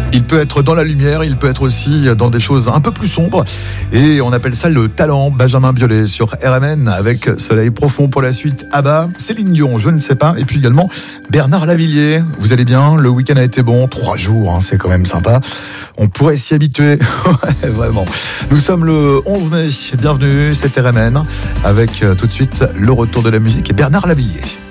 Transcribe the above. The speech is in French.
Il peut être dans la lumière, il peut être aussi dans des choses un peu plus sombres. Et on appelle ça le talent. Benjamin Biolay sur RMN avec Soleil profond pour la suite. Abba, Céline Dion, je ne sais pas. Et puis également Bernard Lavilliers. Vous allez bien? Le week-end a été bon. 3 jours, hein, c'est quand même sympa. On pourrait s'y habituer. Ouais, vraiment. Nous sommes le 11 mai. Bienvenue, c'est RMN. Avec tout de suite le retour de la musique et Bernard Lavilliers.